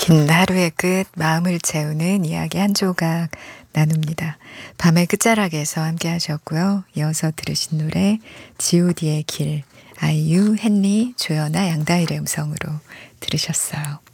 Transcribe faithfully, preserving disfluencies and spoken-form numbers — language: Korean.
긴 하루의 끝, 마음을 채우는 이야기 한 조각 나눕니다. 밤의 끝자락에서 함께 하셨고요. 이어서 들으신 노래 지오디의 길, 아이유, 헨리, 조연아, 양다일의 음성으로 들으셨어요.